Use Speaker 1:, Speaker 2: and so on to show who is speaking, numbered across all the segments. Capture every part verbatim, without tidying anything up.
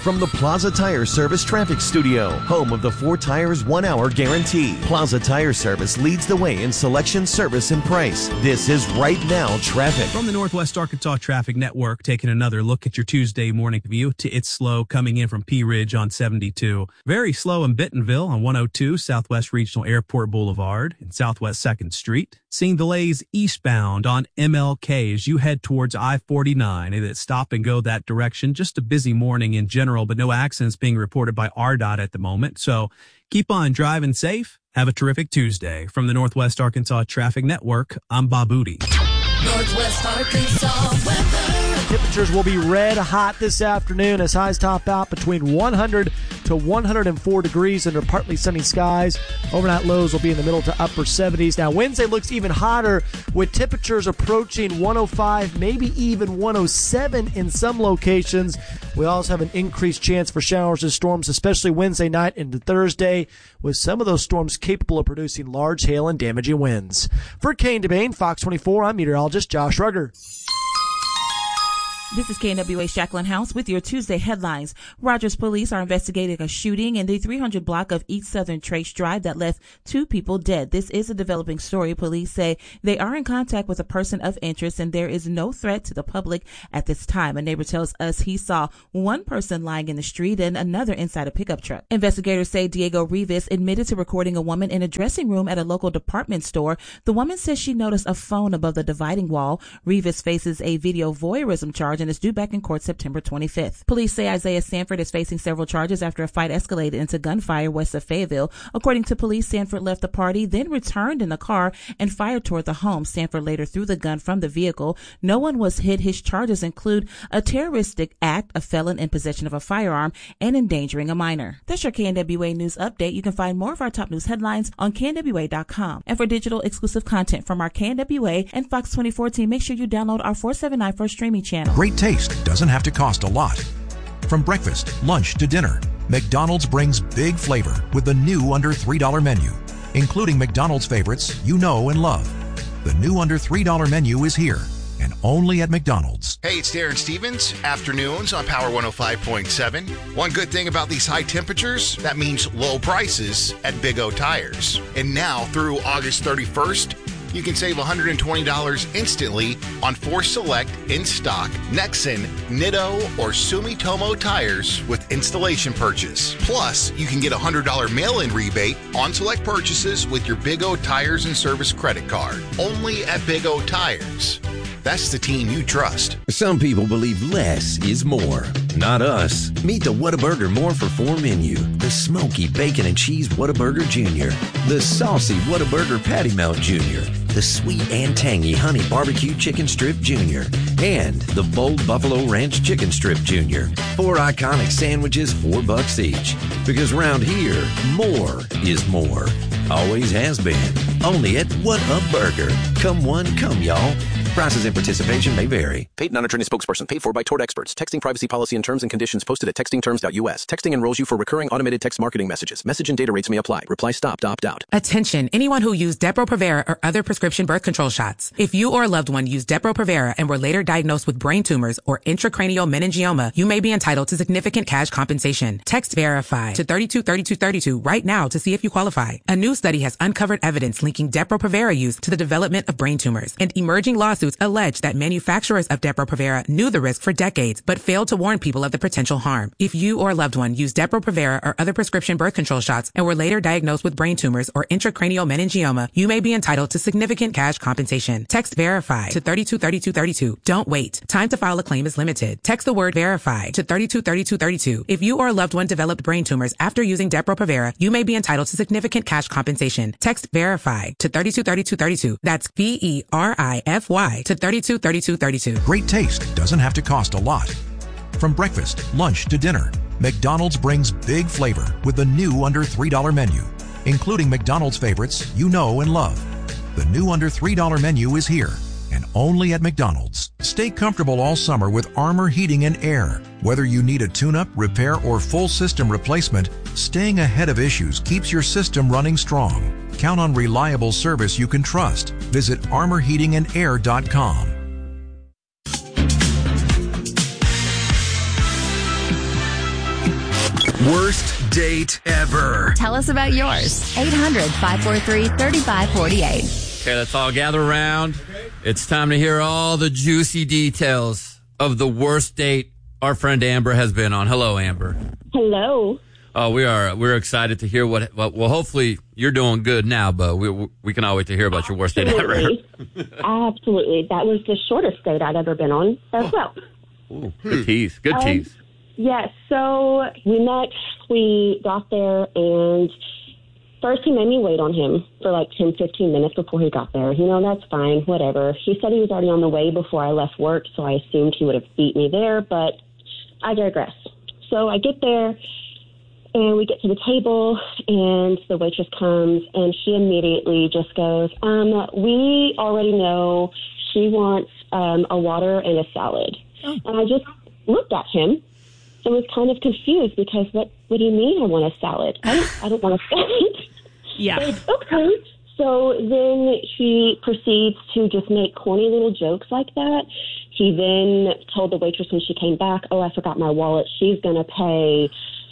Speaker 1: from the Plaza Tire Service Traffic Studio, home of the four tires, one hour guarantee. Plaza Tire Service leads the way in selection, service, and price. This is Right Now Traffic.
Speaker 2: From the Northwest Arkansas Traffic Network, taking another look at your Tuesday morning view. It's slow coming in from Pea Ridge on seventy-two. Very slow in Bentonville on one oh two Southwest Regional Airport Boulevard and Southwest second Street. Seeing delays eastbound on M L K as you head towards I forty-nine. And it's stop and go that direction. Just a busy morning in general, but no accidents being reported by R D O T at the moment. So keep on driving safe. Have a terrific Tuesday. From the Northwest Arkansas Traffic Network, I'm Bob Booty.
Speaker 3: Northwest Arkansas weather.
Speaker 4: Temperatures will be red hot this afternoon as highs top out between one hundred to one hundred four degrees under partly sunny skies. Overnight lows will be in the middle to upper seventies. Now Wednesday looks even hotter with temperatures approaching one oh five, maybe even one oh seven in some locations. We also have an increased chance for showers and storms, especially Wednesday night into Thursday, with some of those storms capable of producing large hail and damaging winds. For Kane DeBain, Fox twenty-four, I'm meteorologist Josh Rugger.
Speaker 5: This is K N W A Shackland House with your Tuesday headlines. Rogers police are investigating a shooting in the three hundred block of East Southern Trace Drive that left two people dead. This is a developing story. Police say they are in contact with a person of interest and there is no threat to the public at this time. A neighbor tells us he saw one person lying in the street and another inside a pickup truck. Investigators say Diego Rivas admitted to recording a woman in a dressing room at a local department store. The woman says she noticed a phone above the dividing wall. Rivas faces a video voyeurism charge and is due back in court September twenty-fifth. Police say Isaiah Sanford is facing several charges after a fight escalated into gunfire west of Fayetteville. According to police, Sanford left the party, then returned in the car and fired toward the home. Sanford later threw the gun from the vehicle. No one was hit. His charges include a terroristic act, a felon in possession of a firearm, and endangering a minor. That's your K N W A News Update. You can find more of our top news headlines on K N W A dot com. And for digital exclusive content from our K N W A and Fox twenty-four team, make sure you download our four seventy-nine first streaming channel.
Speaker 6: Great taste doesn't have to cost a lot. From breakfast, lunch to dinner, McDonald's brings big flavor with the new under three dollar menu, including McDonald's favorites you know and love. The new under three dollar menu is here and only at McDonald's.
Speaker 7: Hey, it's Darren Stevens. Afternoons on Power one oh five point seven. One good thing about these high temperatures, that means low prices at Big O Tires. And now through August thirty-first, you can save one hundred twenty dollars instantly on four select in-stock Nexen, Nitto, or Sumitomo tires with installation purchase. Plus, you can get a one hundred dollars mail-in rebate on select purchases with your Big O Tires and Service credit card. Only at Big O Tires. That's the team you trust.
Speaker 8: Some people believe less is more. Not us. Meet the Whataburger More for Four menu. The smoky bacon and cheese Whataburger Junior. The saucy Whataburger Patty Melt Junior. The sweet and tangy Honey Barbecue Chicken Strip Junior. And the bold Buffalo Ranch Chicken Strip Junior. Four iconic sandwiches, four bucks each. Because round here, more is more. Always has been. Only at What a Burger. Come one, come y'all. Prices and participation may vary.
Speaker 9: Paid non-attorney spokesperson paid for by Tort Experts. Texting privacy policy and terms and conditions posted at texting terms dot U S. Texting enrolls you for recurring automated text marketing messages. Message and data rates may apply. Reply stop to opt out.
Speaker 10: Attention, anyone who used Depo-Provera or other prescription birth control shots. If you or a loved one used Depo-Provera and were later diagnosed with brain tumors or intracranial meningioma, you may be entitled to significant cash compensation. Text VERIFY to thirty-two thirty-two thirty-two right now to see if you qualify. A new study has uncovered evidence linking Depo-Provera use to the development of brain tumors, and emerging lawsuits allege that manufacturers of Depo-Provera knew the risk for decades but failed to warn people of the potential harm. If you or a loved one used Depo-Provera or other prescription birth control shots and were later diagnosed with brain tumors or intracranial meningioma, you may be entitled to significant cash compensation. Text VERIFY to thirty-two thirty-two thirty-two. Don't wait. Time to file a claim is limited. Text the word VERIFY to thirty-two thirty-two thirty-two. If you or a loved one developed brain tumors after using Depo-Provera, you may be entitled to significant cash compensation. Text VERIFY to thirty-two thirty-two thirty-two. That's V E R I F Y to thirty-two thirty-two thirty-two.
Speaker 6: Great taste doesn't have to cost a lot. From breakfast, lunch to dinner, McDonald's brings big flavor with the new under three dollar menu, including McDonald's favorites you know and love. The new under three dollar menu is here and only at McDonald's. Stay comfortable all summer with Armor Heating and Air. Whether you need a tune-up, repair, or full system replacement, staying ahead of issues keeps your system running strong. Count on reliable service you can trust. Visit armor heating and air dot com.
Speaker 11: Worst date ever.
Speaker 12: Tell us about yours. eight hundred, five four three, three five four eight.
Speaker 13: Okay, let's all gather around. It's time to hear all the juicy details of the worst date our friend Amber has been on. Hello, Amber.
Speaker 14: Hello.
Speaker 13: Oh, we are we're excited to hear what. Well, well hopefully you're doing good now, but we we can all wait to hear about your worst date ever.
Speaker 14: Absolutely. That was the shortest date I'd ever been on as well.
Speaker 13: Ooh, good tease. Good
Speaker 14: Um,
Speaker 13: tease.
Speaker 14: Yes, so we met, we got there, and first he made me wait on him for like ten, fifteen minutes before he got there. You know, that's fine, whatever. He said he was already on the way before I left work, so I assumed he would have beat me there, but I digress. So I get there, and we get to the table, and the waitress comes, and she immediately just goes, um, we already know she wants um, a water and a salad. Oh. And I just looked at him. I was kind of confused because what, what do you mean I want a salad? I don't, I don't want a salad.
Speaker 15: Yeah.
Speaker 14: But, okay. So then he proceeds to just make corny little jokes like that. He then told the waitress when she came back, oh, I forgot my wallet. She's going to pay,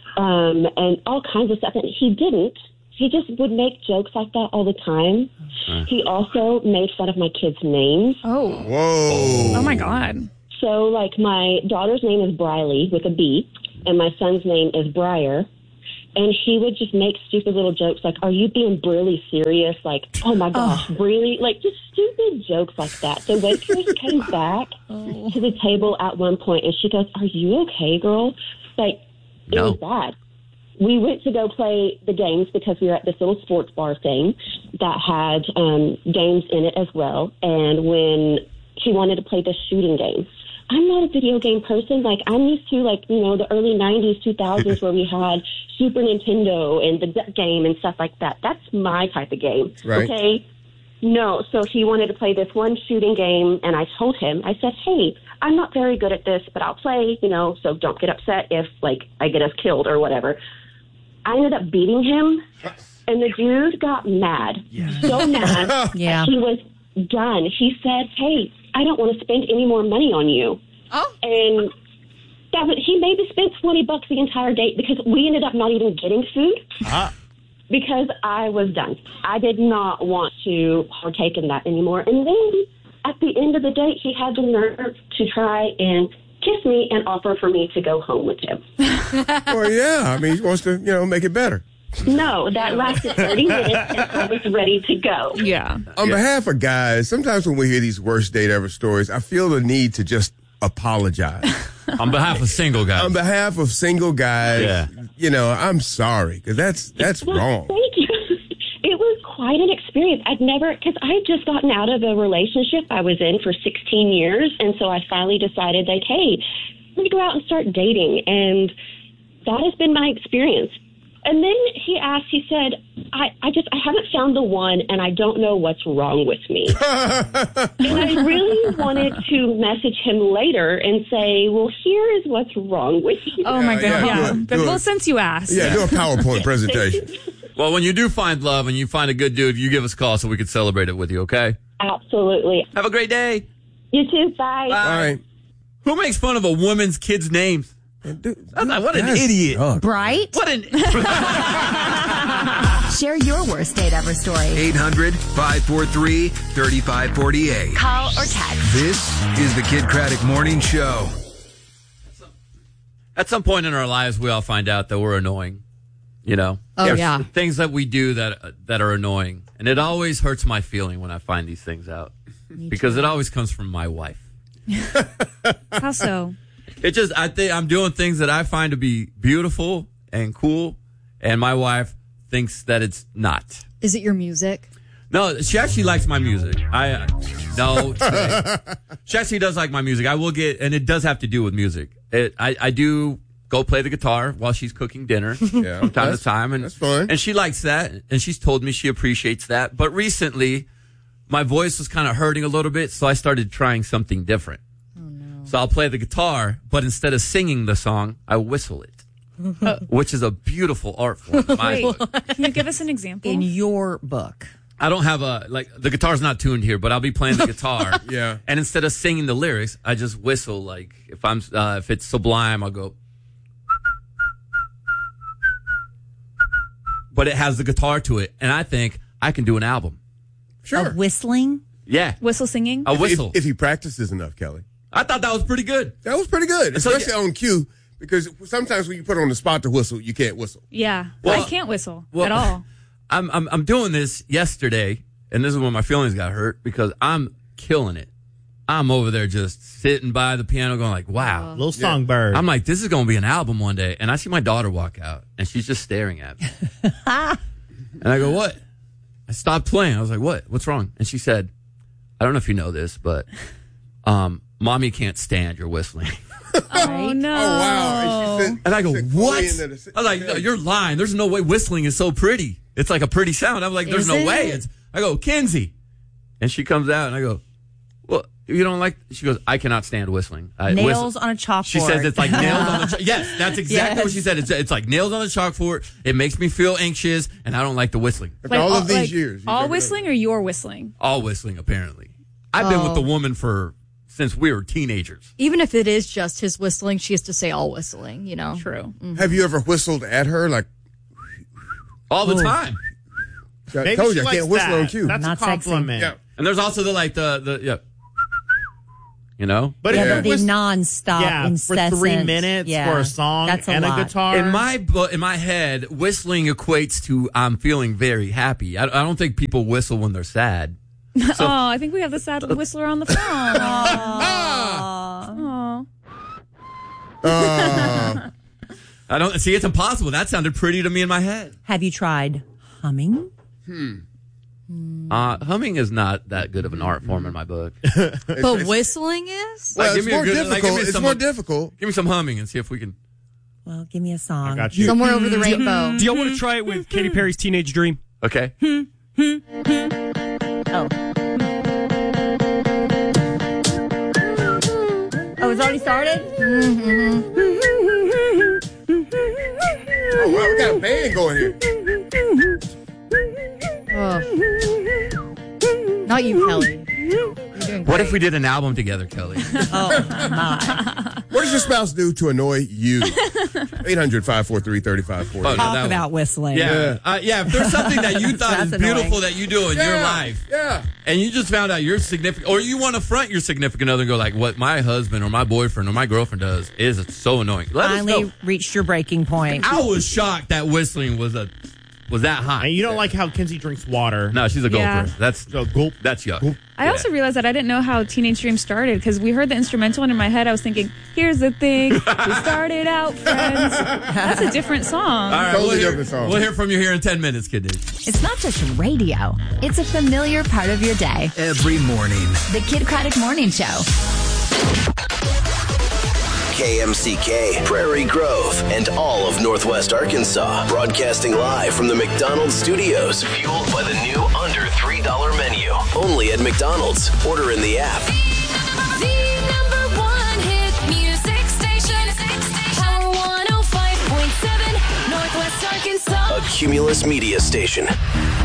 Speaker 14: um, and all kinds of stuff. And he didn't. He just would make jokes like that all the time. Uh. He also made fun of my kids' names.
Speaker 15: Oh.
Speaker 11: Whoa.
Speaker 15: Oh, my God.
Speaker 14: So, like, my daughter's name is Briley with a B, and my son's name is Briar. And he would just make stupid little jokes like, are you being really serious? Like, oh, my gosh, oh. really? Like, just stupid jokes like that. The waitress came back oh. to the table at one point, and she goes, are you okay, girl? Like, it
Speaker 13: no.
Speaker 14: was bad. We went to go play the games because we were at this little sports bar thing that had um, games in it as well. And when she wanted to play the shooting game, I'm not a video game person. Like, I'm used to, like, you know, the early nineties, two thousands where we had Super Nintendo and the Duck Game and stuff like that. That's my type of game.
Speaker 11: Right.
Speaker 14: Okay? No, so he wanted to play this one shooting game, and I told him, I said, hey, I'm not very good at this, but I'll play, you know, so don't get upset if, like, I get us killed or whatever. I ended up beating him, and the dude got mad. Yeah. So mad.
Speaker 15: Yeah.
Speaker 14: He was done. He said, hey, I don't want to spend any more money on you.
Speaker 15: Oh.
Speaker 14: And that was, he maybe spent twenty bucks the entire date because we ended up not even getting food uh-huh. because I was done. I did not want to partake in that anymore. And then at the end of the date, he had the nerve to try and kiss me and offer for me to go home with him.
Speaker 11: Well, yeah. I mean, he wants to, you know, make it better.
Speaker 14: No, that lasted thirty minutes, and I was ready to go.
Speaker 15: Yeah.
Speaker 11: On
Speaker 13: yeah.
Speaker 11: behalf of guys, sometimes when we hear these worst date ever stories, I feel the need to just apologize.
Speaker 13: On behalf of single guys.
Speaker 11: On behalf of single guys,
Speaker 13: yeah.
Speaker 11: you know, I'm sorry, because that's, that's
Speaker 14: well,
Speaker 11: wrong.
Speaker 14: Thank you. It was quite an experience. I'd never, because I had just gotten out of a relationship I was in for sixteen years, and so I finally decided, like, hey, let me go out and start dating, and that has been my experience. And then he asked, he said, I, I just, I haven't found the one, and I don't know what's wrong with me. And I really wanted to message him later and say, well, here is what's wrong with you.
Speaker 15: Oh, my God.
Speaker 11: Yeah,
Speaker 15: Yeah.
Speaker 11: yeah.
Speaker 15: But, well, since you asked.
Speaker 11: Yeah, do a PowerPoint presentation.
Speaker 13: Well, when you do find love and you find a good dude, you give us a call so we can celebrate it with you, okay?
Speaker 14: Absolutely.
Speaker 13: Have a great day.
Speaker 14: You too. Bye.
Speaker 13: Bye.
Speaker 11: All right.
Speaker 13: Who makes fun of a woman's kids' names?
Speaker 11: Dude,
Speaker 13: I thought, what an idiot.
Speaker 11: Drunk.
Speaker 12: Bright?
Speaker 13: What an...
Speaker 12: Share your worst date ever story.
Speaker 11: eight hundred, five four three, three five four eight.
Speaker 12: Call or text.
Speaker 11: This is the Kid Craddock Morning Show.
Speaker 13: At some point in our lives, we all find out that we're annoying. You know?
Speaker 12: Oh,
Speaker 13: There's
Speaker 12: yeah.
Speaker 13: Things that we do that that are annoying. And it always hurts my feeling when I find these things out. Because it always comes from my wife.
Speaker 15: How so?
Speaker 13: It just, I think I'm doing things that I find to be beautiful and cool, and my wife thinks that it's not.
Speaker 16: Is it your music?
Speaker 13: No, she actually likes my music. I, uh, no, she actually does like my music. I will get, and it does have to do with music. It, I, I do go play the guitar while she's cooking dinner
Speaker 11: yeah,
Speaker 13: from time to time. And,
Speaker 11: that's fun.
Speaker 13: And she likes that, and she's told me she appreciates that. But recently, my voice was kind of hurting a little bit, so I started trying something different. So I'll play the guitar, but instead of singing the song, I whistle it, which is a beautiful art form.
Speaker 15: Wait, can you give us an example?
Speaker 16: In your book.
Speaker 13: I don't have a, like, the guitar's not tuned here, but I'll be playing the guitar.
Speaker 11: Yeah.
Speaker 13: And instead of singing the lyrics, I just whistle. Like, if I'm, uh, if it's Sublime, I'll go. but it has the guitar to it, and I think I can do an album.
Speaker 11: Sure.
Speaker 16: Of whistling?
Speaker 13: Yeah.
Speaker 15: Whistle singing?
Speaker 13: A whistle.
Speaker 11: If, if he practices enough, Kelly.
Speaker 13: I thought that was pretty good.
Speaker 11: That was pretty good,
Speaker 13: So,
Speaker 11: especially on cue, because sometimes when you put on the spot to whistle, you can't whistle.
Speaker 15: Yeah.
Speaker 13: Well-
Speaker 15: I can't whistle
Speaker 13: Well,
Speaker 15: at all.
Speaker 13: I'm, I'm I'm doing this yesterday, and this is when my feelings got hurt because I'm killing it. I'm over there just sitting by the piano going like, wow.
Speaker 17: Little songbird.
Speaker 13: I'm like, this is going to be an album one day. And I see my daughter walk out, and she's just staring at me. And I go, what? I stopped playing. I was like, what? What's wrong? And she said, I don't know if you know this, but um, Mommy can't stand your whistling.
Speaker 15: Oh, no.
Speaker 11: Oh, wow. And, she said,
Speaker 13: And I go,
Speaker 11: she said,
Speaker 13: what?
Speaker 11: "Fully into the-
Speaker 13: I was like, no, you're lying. There's no way whistling is so pretty. It's like a pretty sound. I'm like, there's
Speaker 16: Is
Speaker 13: no
Speaker 16: it?
Speaker 13: way. It's, I go, Kenzie. And she comes out, and I go, well, you don't like, she goes, I cannot stand whistling. I,
Speaker 16: Nails
Speaker 13: whistle.
Speaker 16: on a chalkboard.
Speaker 13: She says it's like nails on the chalkboard. Yes, that's exactly
Speaker 16: Yes.
Speaker 13: what she said. It's, it's like nails on the chalkboard. It makes me feel anxious, and I don't like the whistling.
Speaker 11: After all of these
Speaker 15: like,
Speaker 11: years. you
Speaker 15: All
Speaker 11: never know.
Speaker 15: whistling or your whistling?
Speaker 13: All whistling, apparently. I've been with the woman for, since we were teenagers.
Speaker 12: Even if it is just his whistling, she has to say all whistling, you know?
Speaker 15: True.
Speaker 11: Have you ever whistled at her? Like,
Speaker 13: All the time.
Speaker 11: I
Speaker 17: Maybe
Speaker 11: told
Speaker 17: she
Speaker 11: you, I
Speaker 17: likes
Speaker 11: can't whistle
Speaker 17: that.
Speaker 11: on cue.
Speaker 17: That's
Speaker 16: Not
Speaker 17: a
Speaker 16: sexy.
Speaker 17: compliment.
Speaker 11: Yeah.
Speaker 13: And there's also the, like, the, the, yeah. You know?
Speaker 17: But
Speaker 16: Yeah,
Speaker 17: if
Speaker 16: the,
Speaker 17: it
Speaker 16: the
Speaker 17: was
Speaker 16: non-stop,
Speaker 17: yeah,
Speaker 16: incessant.
Speaker 17: for three minutes
Speaker 16: yeah,
Speaker 17: for a song
Speaker 16: that's a
Speaker 17: and
Speaker 16: lot.
Speaker 17: a guitar.
Speaker 13: In my bu- in my head, whistling equates to I'm feeling very happy. I, I don't think people whistle when they're sad.
Speaker 15: oh, I think we have the sad whistler on the phone. Aw.
Speaker 11: Uh,
Speaker 13: I don't see. It's impossible. That sounded pretty to me in my head.
Speaker 16: Have you tried humming?
Speaker 13: Uh, humming is not that good of an art form in my book.
Speaker 12: But whistling is?
Speaker 11: well,
Speaker 13: Like,
Speaker 11: it's
Speaker 13: give me a
Speaker 11: more
Speaker 13: good- like, give
Speaker 11: difficult.
Speaker 13: me
Speaker 11: it's
Speaker 13: some-
Speaker 11: more difficult.
Speaker 13: Give me some humming and see if we can.
Speaker 16: Well, give me a song.
Speaker 17: I got you.
Speaker 12: Somewhere over the rainbow.
Speaker 4: Do y'all want to try it with Katy Perry's Teenage Dream?
Speaker 13: Okay.
Speaker 16: Oh. Oh, it's already started?
Speaker 11: Oh, wow, we got a band going here.
Speaker 12: Oh. Not you, Kelly. You're doing
Speaker 13: What if
Speaker 12: great.
Speaker 13: we did an album together, Kelly?
Speaker 16: Oh, my.
Speaker 11: What does your spouse do to annoy you? eight hundred, five four three, three five four
Speaker 13: Oh,
Speaker 11: zero.
Speaker 13: no,
Speaker 16: Talk
Speaker 13: that
Speaker 16: about whistling.
Speaker 13: Yeah,
Speaker 11: Yeah.
Speaker 13: uh, yeah. If there's something that you thought is
Speaker 16: That's annoying.
Speaker 13: beautiful that you do in your
Speaker 11: Yeah,
Speaker 13: life,
Speaker 11: Yeah.
Speaker 13: and you just found out your significant, or you want to front your significant other and go like, "What my husband or my boyfriend or my girlfriend does is so annoying." Let us
Speaker 16: Finally
Speaker 13: know.
Speaker 16: reached your breaking point.
Speaker 13: I was shocked that whistling was a was that hot.
Speaker 17: And you don't like how Kenzie drinks water.
Speaker 13: No, she's a gulper.
Speaker 15: Yeah.
Speaker 13: That's
Speaker 17: So gulp.
Speaker 13: that's yuck.
Speaker 15: I
Speaker 13: Yeah.
Speaker 15: also realized that I didn't know how Teenage Dream started because we heard the instrumental and in my head I was thinking, here's the thing, we started out friends. That's a different song.
Speaker 13: All right,
Speaker 11: Totally
Speaker 13: we'll, hear,
Speaker 11: different song.
Speaker 13: we'll hear from you here in ten minutes, Kid Dish.
Speaker 12: It's not just radio. It's a familiar part of your day.
Speaker 18: Every morning.
Speaker 12: The Kid Craddock Morning Show.
Speaker 18: K M C K, Prairie Grove, and all of Northwest Arkansas. Broadcasting live from the McDonald's studios. Fueled by the new under three dollar menu. Only at McDonald's. Order in the app.
Speaker 3: The number one hit music station. Power one oh five point seven, Northwest Arkansas.
Speaker 18: A Cumulus Media Station.